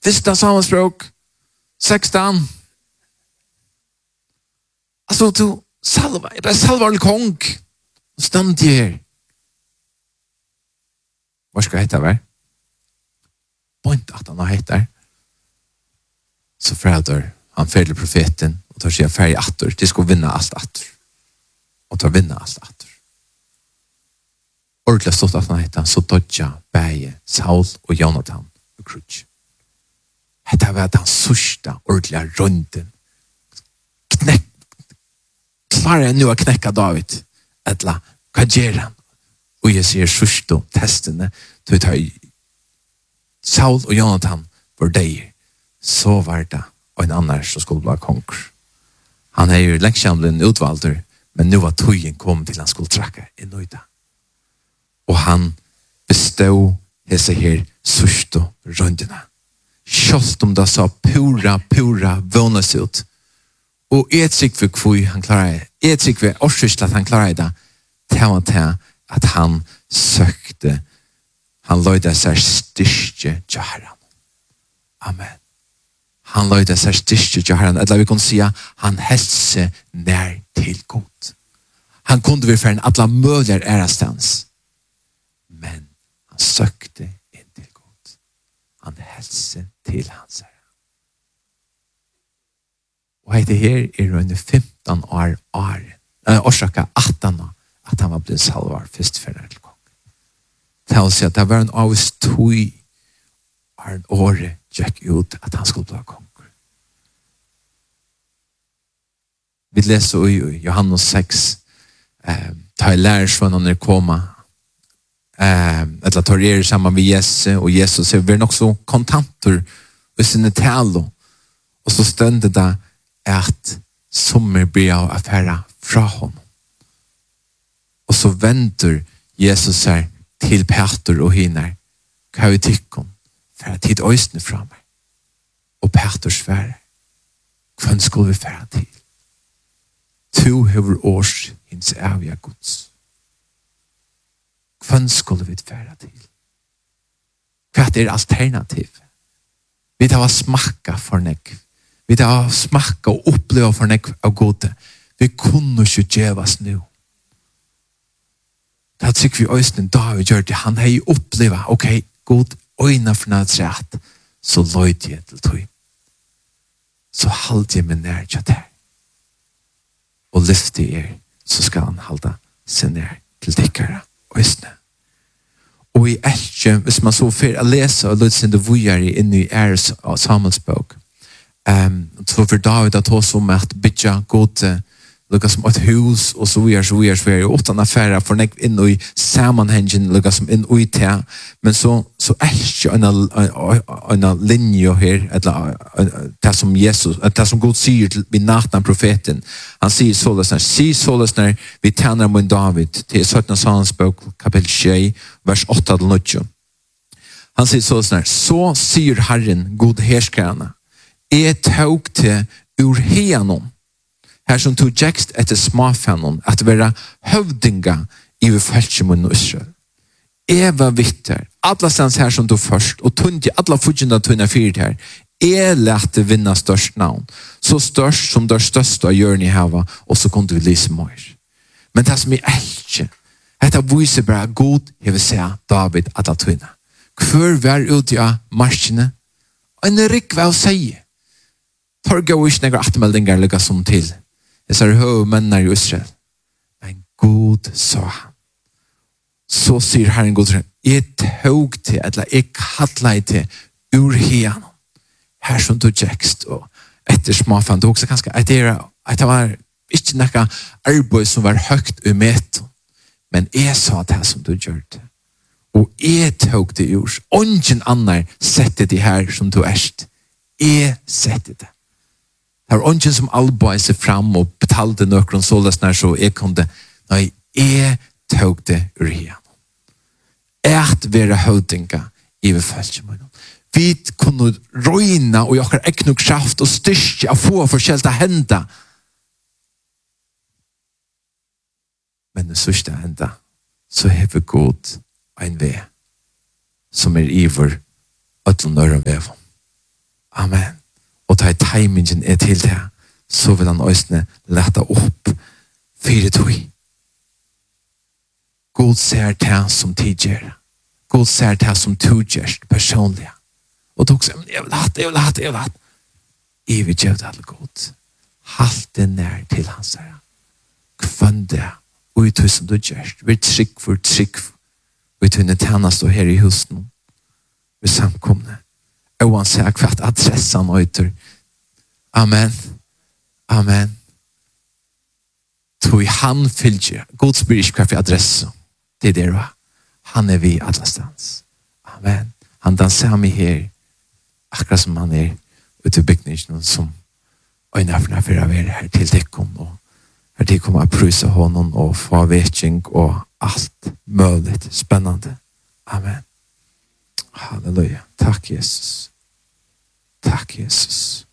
Första Samuelsbok 16. Alltså du salva, jag bara salvar till kong. Stand här. Vad ska jag heta var? Point att han heter. Så föräldrar, han färdig profeten och tar sig färg attor. De ska vinna allt attor. Och tar vinna allt attor. Ordentligt stått att han heter så dodja, bäge, Saul och Jonathan och Krutsch. Detta var den sista ordentliga runden. Klarar jag nu att knäcka David? Eller vad gör han? Och jag ser sista testen. Då tar Saul och Jonathan för dig. Så var det och en annan som skulle bli konkur. Han är ju längsamligen utvald, men nu var tøyen kom till han skulle tracka i nöjda. Och han bestod hese här sista runderna. Kjolt om det sa pura vånas ut. Och ett sikt för kvui han klarar det. Ett sikt för årskyssel att han klarar det. Till att han sökte. Han löjde sig styrke till Herren. Amen. Han löjde sig styrke till Herren. Eller vi kan säga han hälse när till god. Han kunde vi för en alla möjliga ärastans. Men han sökte in till god. Han hälse till hans herre. Och det här är under 15 år orsaka 18 år att han var blivit salvar först för det. Det vill säga att det var en av oss tog en åre gick ut att han skulle bli kong. Vi läser i Johannes 6 ta i lärsvånen när komma eller tar er samman med Jesus och Jesus säger vi är också kontanter i sina tal och så stände det att sommer blir av affära från honom. Och så vänder Jesus här till Peter och hinner kan vi tycka för att tid ösne fram mig. Och Peter svär kvön skulle vi färra till. Tu hever års hins äviga gods. Kvön skulle vi färra till. Vad är alternativ? Vi tar smacka för nek. Vi tar smacka och uppleva för nek av gode. Vi kunde ju gevas nu. Det tycker vi östen David gör det. Han har ju uppleva, okej, god öjna för Nazaret. Så löjde jag till tog. Så halde jag mig nær till det. Och lyfte er så ska han halda sig nær till dickare östne. Och i älke, hvis man så för att läsa och lyssna det vujare inne i Samuelsbok. Så för David att ta som att bytja god lukka som ett hus och så vidare utan affärer för nek in i sammanhängen lukka som in i te men så älskar en linje här eller det som Jesus det som Gud säger till vid Nathan profeten han säger således när vi tjänar med David till 17 Samuelsbok kapitel 6 vers 8-9 han säger således när så säger Herren god härskarna tog till ur henom här som tog jäxt efter småfännon att vara hövdinga i fältsemun och Israel. Eva vitter, alla stans här som tog först och tundi alla fudjenda tunna fyrt här lät vinna störst namn. Så störst som det största gör ni hava och så kunde vi lysa mer. Men det som är älke detta visar bara god jag vill säga David att ha tunna. Kvör var ut i marschene en rik vad säger Torga och några atmeldingar lycka som till. Jag sa hövmännar i Israel. Men god sa han. Så säger Herren god. Jag tog till, eller jag kallade till ur hian. Här som du jäkst och efter småfan. Du också ganska att det var inte några arbete som var högt ur mäten. Men jag sa det som du gör det. Och jag tog det ur. Ingen annan sätter det här som du ärst. Jag sätter det. Det var ingen som allbøy seg fram og betalte nøkron såles när så jeg kunde. Nej, jeg tog det ur igen. Ett vera høvdinga i befølgemunnen. Vi kunne røyna og jokkar eknok kraft og styrke av få forskjelta henda. Men det sørste henda så hever god en vei som iver ötlun nøyre vev. Amen. Og ta timingen til det, så vil han øsne lette opp fire tog. God ser det som tidligere. God ser det som togjerst personlig. Og tog seg, jeg vil ha det. Jeg vil gjøre det alle godt. Halt det nær til hans herre. Kvann det, og i tog som du gjørst. Vi trygg for. Vi tog en tjenest og her i husen. Vi samkomne. Og han sier kvart adressen og ytter. Amen. Tog han fylgjer. God spyr ikke hva for adresse. Det det var. Han vi allastans. Amen. Han danser meg her. Akkurat som han ute i bygningen som øynene for å være her til dekken. Og her til kommer å prøve honom og få vetjeng og alt mulig spennende. Amen. Halleluja. Takk, Jesus. Takk, Jesus.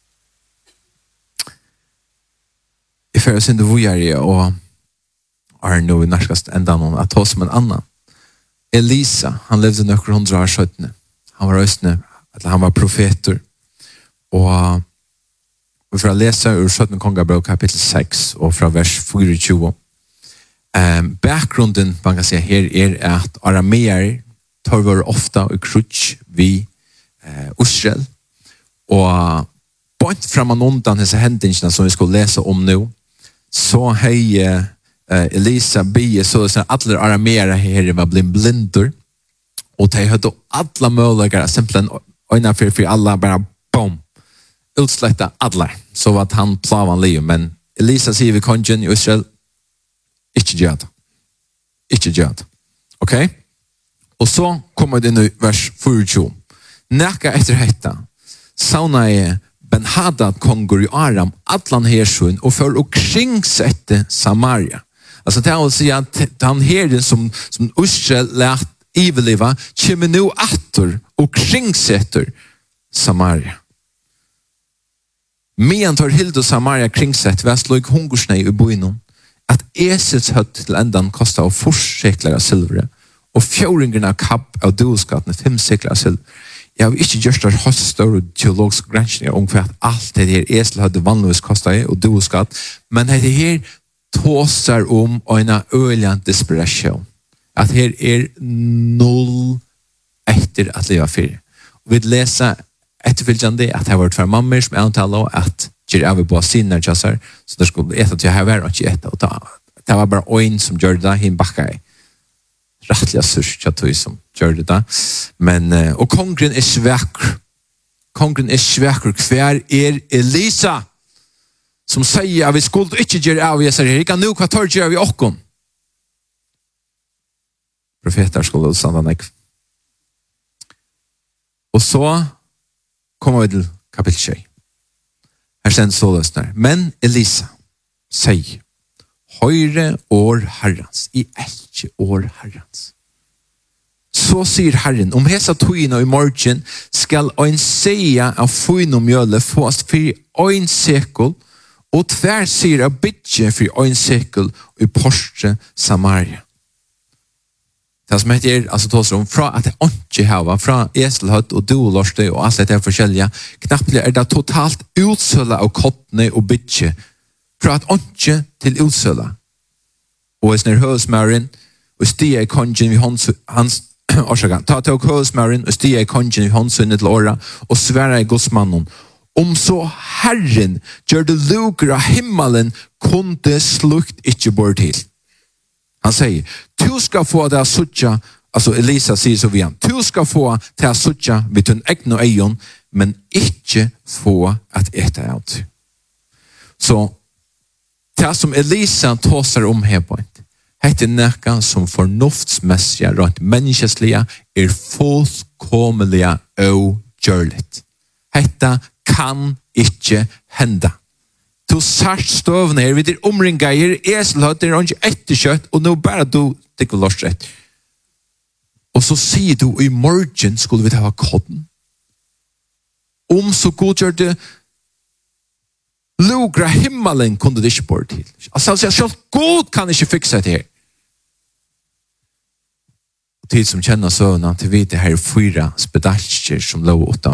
I fører sin det vujere og nå i nærskast enda noen at hos som en annan. Elisa, han levde nøkker 100 år skjøttene. Han var østene, han var profeter. Og vi får lese ur 17 Kongabrød kapittel 6 og fra vers 24. Bakgrunden, man kan si her, at arameer tar var ofta i krutsch vid Israel. Og bort framan undan disse hendelsene som vi skulle lese om nå, så hei Elisa bie så at alle arameere her var blitt blinder, og de hadde alle muligheter, simpelthen øyne for alle, bare boom, utsletta alle, så at han plavan liv. Men Elisa sier vi kongen i Israel, ikke gjør det. Ok? Og så kommer det nu vers 24. Nækka etter hetta, sauna Ben-Hadad konger i Aram, atlan hersun, og for å kringsette Samaria. Altså det vil si at han herren som Israel lært iveliva, kommer nu atter og kringsetter Samaria. Men tar Hilde og Samaria kringsett, ved slå ikke hungersnei i boinon, at esets høtt til endan kostet av 4 sekler av silvere, og 4 kapp av duoskattene 5 sekler av silvere. Jeg har ikke gjort det høyst større teologiske grensninger om for at alt det her esel hadde vanligvis kostet og duoskatt, men det her tåser om en øyelig desperation. At her null etter at leva fyr. Og vi leser etterfyllende at det har vært for mammer som antallet at gjør jeg vil på sinne så det skulle etter til jeg var ikke etter. Det var bare øyn som gjør det, hin bakka i. Rettelig sørst at du som gjør det. Men, og kongren svekker. Kongren svekker. Hver Elisa som sier at vi skulle ikke gjøre av Jesus her. Ikke nå, hva tar gjør vi okken? Profeter skulle utstande nek. Og så kommer vi til kapittel 6. Her stender så løsner. Men Elisa sier, høyre år herrens, i elke år herrens. Så sier Herren, om hesa togene i morgen skal ein seia av fyno mjøle fås for ein sekel, og tvær sier av bytje for ein sekel i Porsche Samaria. Det som heter, altså tåser om, fra at det ikke hava, fra eselhøtt og duolorste og alt dette forskjellige, knapt det totalt utsøla av kottene og bytje, fra at ikke til utsøla. Og hvis når høysmæren, og stiger i kongen vi hans ta til høysmæren, og stiger i kongen vi håndsunnet til åra, og svære i godsmannen, om så Herren gjør det luker av himmelen, kunde slukt ikke bort til. Han sier, du skal få det å suttja, altså Elisa sier så vi han, du skal få det å suttja vid din egen og egen, men ikke få at ete alt. Så det som Elisa tåser om her på en, heter nekka som fornuftsmessige, rent menneskeslige, fullkomlige og gjørligt. Hetta kan ikke hende. Du sart støvne her, vi omringa her, eselhøtt, det ikke etterkjøtt, og nå bare du tykker lortrett. Og så sier du, i morgen skulle vi ta kodden. Om så god gjør det, lugra himmelen kunde det ikke bort til. Altså, selv god kan ikke fikse det her. Og tid som kjenner søvnene, til vi det her 4 spedalsker som lå 8